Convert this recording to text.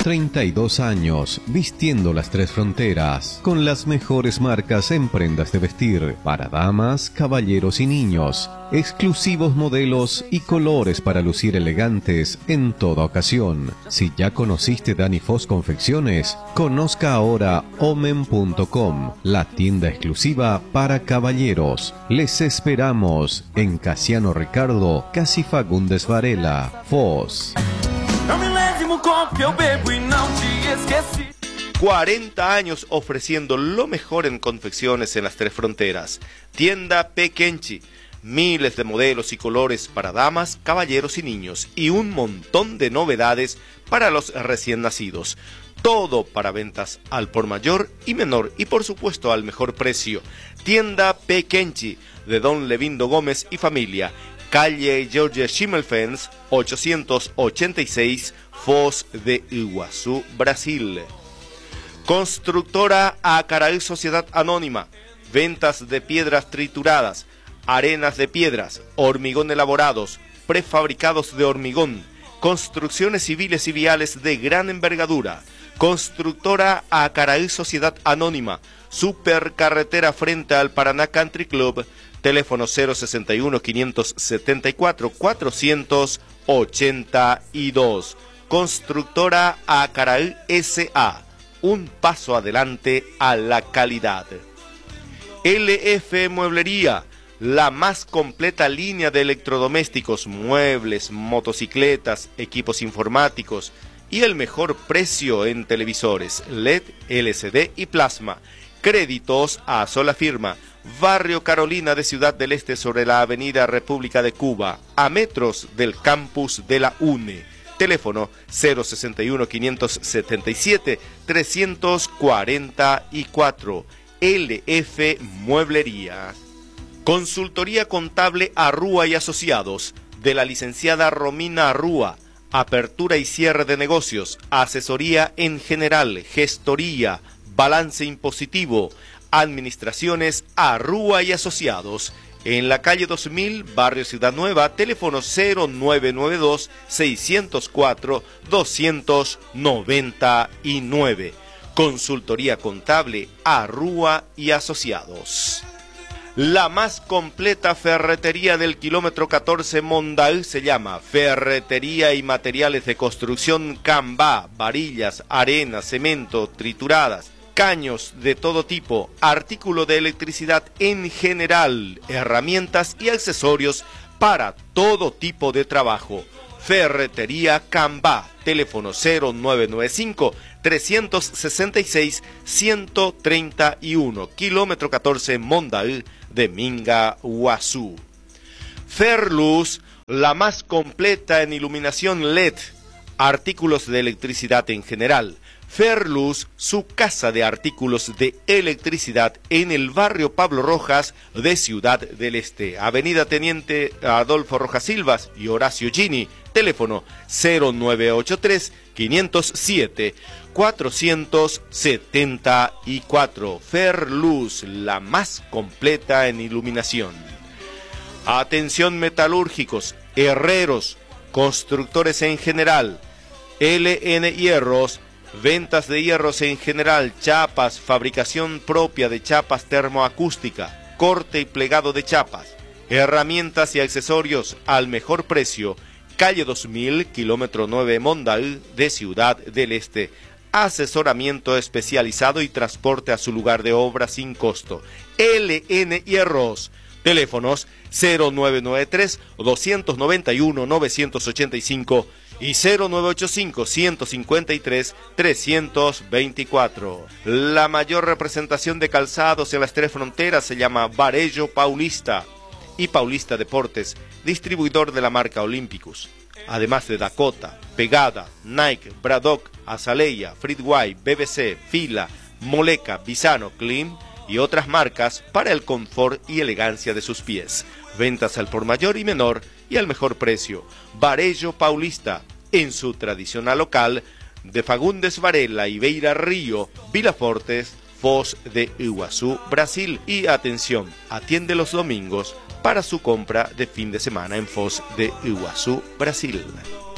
32 años vistiendo las tres fronteras, con las mejores marcas en prendas de vestir para damas, caballeros y niños, exclusivos modelos y colores para lucir elegantes en toda ocasión. Si ya conociste Dani Foz Confecciones, conozca ahora Omen.com, la tienda exclusiva para caballeros. Les esperamos en Casiano Ricardo, casi Fagundes Varela, Foz. 40 años ofreciendo lo mejor en confecciones en las tres fronteras. Tienda Pequenchi. Miles de modelos y colores para damas, caballeros y niños. Y un montón de novedades para los recién nacidos. Todo para ventas al por mayor y menor. Y por supuesto al mejor precio. Tienda Pequenchi de Don Levindo Gómez y familia. Calle George Schimmelfens, 886, Foz de Iguazú, Brasil. Constructora Acaraí Sociedad Anónima. Ventas de piedras trituradas, arenas de piedras, hormigón elaborados, prefabricados de hormigón, construcciones civiles y viales de gran envergadura. Constructora Acaraí Sociedad Anónima. Supercarretera frente al Paraná Country Club. Teléfono 061-574-482. Constructora Acaraí S.A. Un paso adelante a la calidad. LF Mueblería. La más completa línea de electrodomésticos, muebles, motocicletas, equipos informáticos y el mejor precio en televisores, LED, LCD y plasma. Créditos a sola firma. Barrio Carolina de Ciudad del Este sobre la Avenida República de Cuba, a metros del campus de la UNE. Teléfono 061-577-344. LF Mueblería. Consultoría Contable Arrúa y Asociados, de la licenciada Romina Arrúa. Apertura y cierre de negocios, asesoría en general, gestoría, balance impositivo, administraciones Arrúa y Asociados. En la calle 2000, Barrio Ciudad Nueva, teléfono 0992-604-299. Consultoría Contable Arrúa y Asociados. La más completa ferretería del kilómetro 14 Mondaú se llama Ferretería y Materiales de Construcción Cambá, varillas, arena, cemento, trituradas, caños de todo tipo, artículo de electricidad en general, herramientas y accesorios para todo tipo de trabajo. Ferretería Cambá, teléfono 0965-366-131, kilómetro 14 Mondaú de Mingaguazú. Ferluz, la más completa en iluminación LED, artículos de electricidad en general. Ferluz, su casa de artículos de electricidad en el barrio Pablo Rojas de Ciudad del Este, Avenida Teniente Adolfo Rojas Silvas y Horacio Gini, teléfono 0983-507-474. Ferluz, la más completa en iluminación. Atención metalúrgicos, herreros, constructores en general, LN Hierros, ventas de hierros en general, chapas, fabricación propia de chapas termoacústica, corte y plegado de chapas, herramientas y accesorios al mejor precio. Calle 2000, kilómetro 9 Mondaú de Ciudad del Este. Asesoramiento especializado y transporte a su lugar de obra sin costo. LN Hierros. Teléfonos 0993-291-985 y 0985-153-324. La mayor representación de calzados en las tres fronteras se llama Varello Paulista y Paulista Deportes, distribuidor de la marca Olympicus. Además de Dakota, Pegada, Nike, Braddock, Azaleia, Freedway, BBC, Fila, Moleca, Visano, Klim y otras marcas para el confort y elegancia de sus pies. Ventas al por mayor y menor y al mejor precio. Varello Paulista, en su tradicional local de Fagundes Varela y Beira Río, Vilafortes, Foz de Iguazú, Brasil. Y atención, atiende los domingos para su compra de fin de semana en Foz de Iguazú, Brasil.